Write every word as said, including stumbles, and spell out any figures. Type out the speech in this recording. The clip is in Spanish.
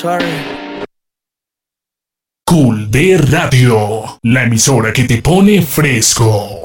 Sorry. Cool D Radio, la emisora que te pone fresco.